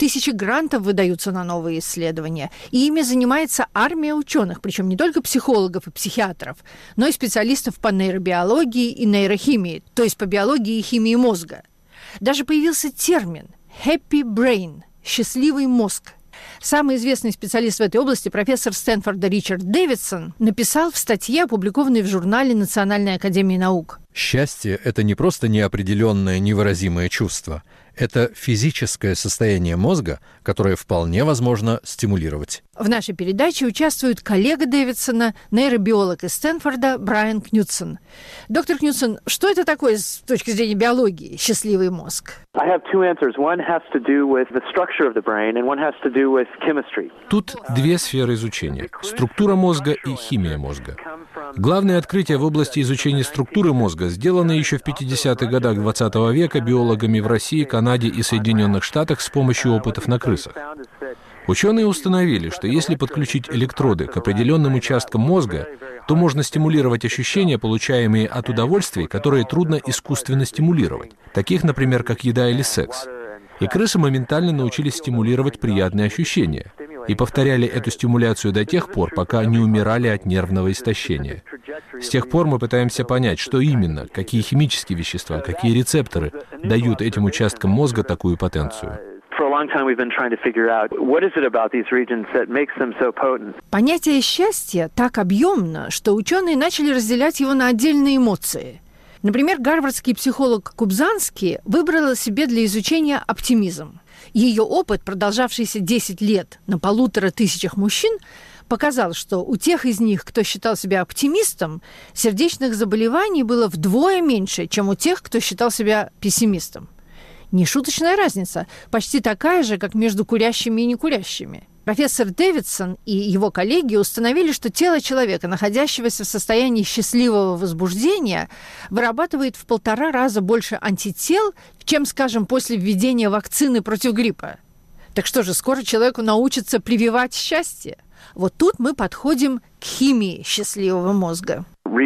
Тысячи грантов выдаются на новые исследования, и ими занимается армия ученых, причем не только психологов и психиатров, но и специалистов по нейробиологии и нейрохимии, то есть по биологии и химии мозга. Даже появился термин «happy brain» – «счастливый мозг». Самый известный специалист в этой области, профессор Стэнфорда Ричард Дэвидсон, написал в статье, опубликованной в журнале Национальной академии наук. Счастье – это не просто неопределенное, невыразимое чувство. Это физическое состояние мозга, которое вполне возможно стимулировать. В нашей передаче участвует коллега Дэвидсона, нейробиолог из Стэнфорда Брайан Кнутсон. Доктор Кнутсон, что это такое с точки зрения биологии, счастливый мозг? Тут две сферы изучения – структура мозга и химия мозга. Главное открытие в области изучения структуры мозга сделано еще в 50-х годах XX века биологами в России, Канаде и Соединенных Штатах с помощью опытов на крысах. Ученые установили, что если подключить электроды к определенным участкам мозга, то можно стимулировать ощущения, получаемые от удовольствий, которые трудно искусственно стимулировать, таких, например, как еда или секс. И крысы моментально научились стимулировать приятные ощущения и повторяли эту стимуляцию до тех пор, пока не умирали от нервного истощения. С тех пор мы пытаемся понять, что именно, какие химические вещества, какие рецепторы дают этим участкам мозга такую потенцию. Понятие счастья так объемно, что ученые начали разделять его на отдельные эмоции. Например, гарвардский психолог Кубзанский выбрала себе для изучения оптимизм. Ее опыт, продолжавшийся 10 лет на 1500 мужчин, показал, что у тех из них, кто считал себя оптимистом, сердечных заболеваний было вдвое меньше, чем у тех, кто считал себя пессимистом. Нешуточная разница, почти такая же, как между курящими и некурящими. Профессор Дэвидсон и его коллеги установили, что тело человека, находящегося в состоянии счастливого возбуждения, вырабатывает в 1,5 раза больше антител, чем, скажем, после введения вакцины против гриппа. Так что же, скоро человеку научатся прививать счастье? Вот тут мы подходим к химии счастливого мозга.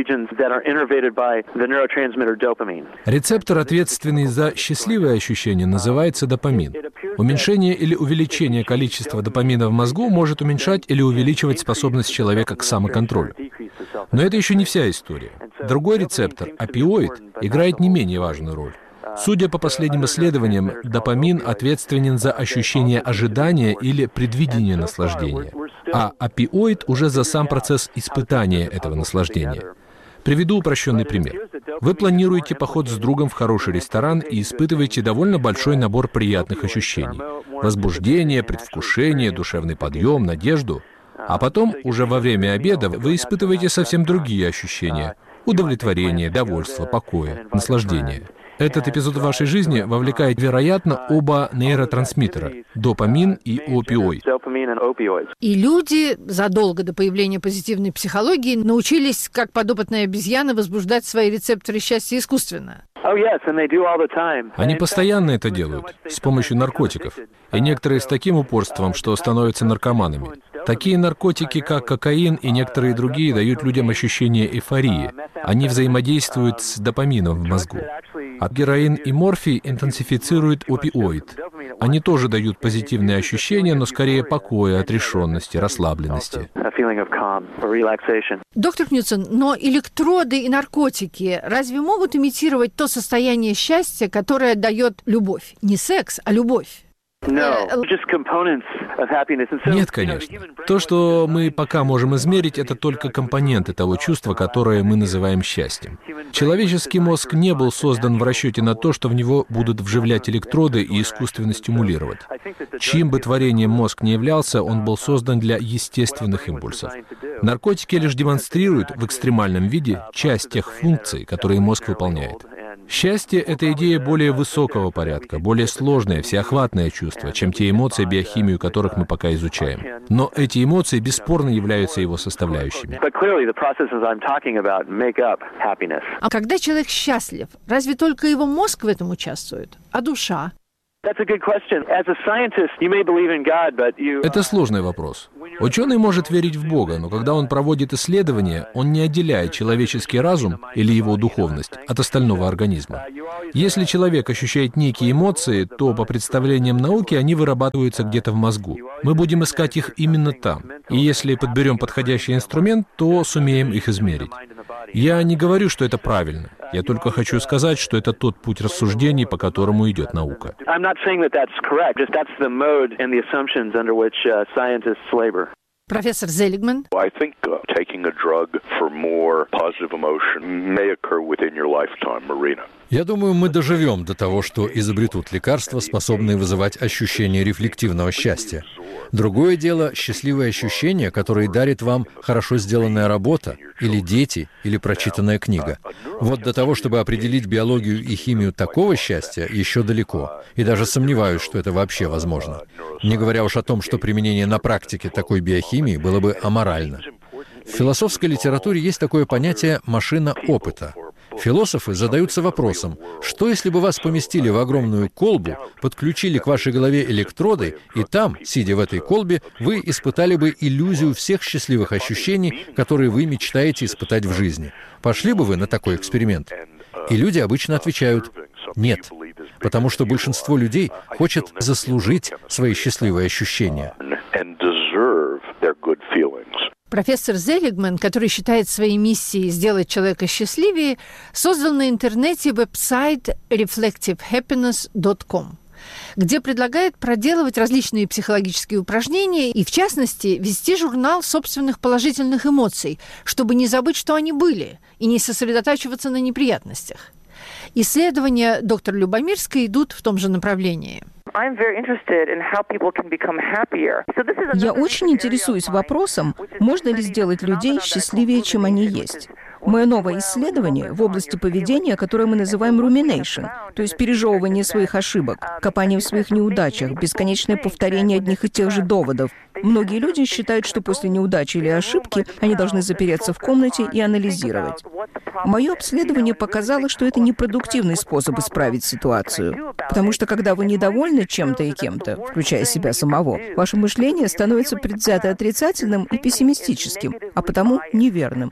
Рецептор, ответственный за счастливые ощущения, называется допамин. Уменьшение или увеличение количества допамина в мозгу может уменьшать или увеличивать способность человека к самоконтролю. Но это еще не вся история. Другой рецептор, опиоид, играет не менее важную роль. Судя по последним исследованиям, допамин ответственен за ощущение ожидания или предвидения наслаждения, а опиоид уже за сам процесс испытания этого наслаждения. Приведу упрощенный пример. Вы планируете поход с другом в хороший ресторан и испытываете довольно большой набор приятных ощущений. Возбуждение, предвкушение, душевный подъем, надежду. А потом, уже во время обеда, вы испытываете совсем другие ощущения. Удовлетворение, довольство, покой, наслаждение. Этот эпизод в вашей жизни вовлекает, вероятно, оба нейротрансмиттера – допамин и опиоид. И люди задолго до появления позитивной психологии научились, как подопытные обезьяны, возбуждать свои рецепторы счастья искусственно. Они постоянно это делают, с помощью наркотиков. И некоторые с таким упорством, что становятся наркоманами. Такие наркотики, как кокаин и некоторые другие, дают людям ощущение эйфории. Они взаимодействуют с допамином в мозгу. А героин и морфий интенсифицируют опиоид. Они тоже дают позитивные ощущения, но скорее покоя, отрешенности, расслабленности. Доктор Кнутсон, но электроды и наркотики разве могут имитировать то состояние счастья, которое дает любовь? Не секс, а любовь. Нет, конечно. То, что мы пока можем измерить, это только компоненты того чувства, которое мы называем счастьем. Человеческий мозг не был создан в расчете на то, что в него будут вживлять электроды и искусственно стимулировать. Чьим бы творением мозг не являлся, он был создан для естественных импульсов. Наркотики лишь демонстрируют в экстремальном виде часть тех функций, которые мозг выполняет. Счастье – это идея более высокого порядка, более сложное, всеохватное чувство, чем те эмоции, биохимию которых мы пока изучаем. Но эти эмоции бесспорно являются его составляющими. А когда человек счастлив, разве только его мозг в этом участвует? А душа? Это сложный вопрос. Ученый может верить в Бога, но когда он проводит исследования, он не отделяет человеческий разум или его духовность от остального организма. Если человек ощущает некие эмоции, то, по представлениям науки, они вырабатываются где-то в мозгу. Мы будем искать их именно там. И если подберем подходящий инструмент, то сумеем их измерить. Я не говорю, что это правильно. Я только хочу сказать, что это тот путь рассуждений, по которому идет наука. Профессор Зелигман. Я думаю, мы доживем до того, что изобретут лекарства, способные вызывать ощущение рефлективного счастья. Другое дело – счастливые ощущения, которые дарит вам хорошо сделанная работа, или дети, или прочитанная книга. Вот до того, чтобы определить биологию и химию такого счастья, еще далеко. И даже сомневаюсь, что это вообще возможно. Не говоря уж о том, что применение на практике такой биохимии было бы аморально. В философской литературе есть такое понятие «машина опыта». Философы задаются вопросом, что если бы вас поместили в огромную колбу, подключили к вашей голове электроды, и там, сидя в этой колбе, вы испытали бы иллюзию всех счастливых ощущений, которые вы мечтаете испытать в жизни. Пошли бы вы на такой эксперимент? И люди обычно отвечают «нет», потому что большинство людей хочет заслужить свои счастливые ощущения. Профессор Зелигман, который считает своей миссией сделать человека счастливее, создал на интернете веб-сайт reflectivehappiness.com, где предлагает проделывать различные психологические упражнения и, в частности, вести журнал собственных положительных эмоций, чтобы не забыть, что они были, и не сосредотачиваться на неприятностях. Исследования доктора Любомирской идут в том же направлении. Я очень интересуюсь вопросом, можно ли сделать людей счастливее, чем они есть. Мое новое исследование в области поведения, которое мы называем rumination, то есть пережевывание своих ошибок, копание в своих неудачах, бесконечное повторение одних и тех же доводов. Многие люди считают, что после неудачи или ошибки они должны запереться в комнате и анализировать. Мое обследование показало, что это непродуктивный способ исправить ситуацию. Потому что когда вы недовольны чем-то и кем-то, включая себя самого, ваше мышление становится предвзято отрицательным и пессимистическим, а потому неверным.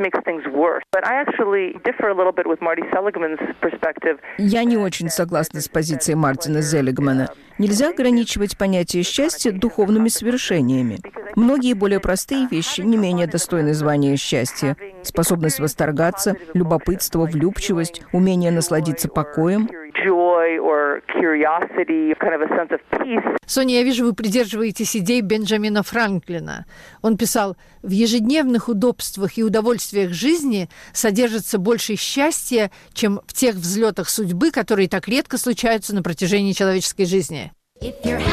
Я не очень согласна с позицией Мартина Зелигмана. Нельзя ограничивать понятие счастья духовными свершениями. Многие более простые вещи не менее достойны звания счастья. Способность восторгаться, любопытство, влюбчивость, умение насладиться покоем. Соня, я вижу, вы придерживаетесь идей Бенджамина Франклина. Он писал: «В ежедневных удобствах и удовольствиях жизни содержится больше счастья, чем в тех взлетах судьбы, которые так редко случаются на протяжении человеческой жизни».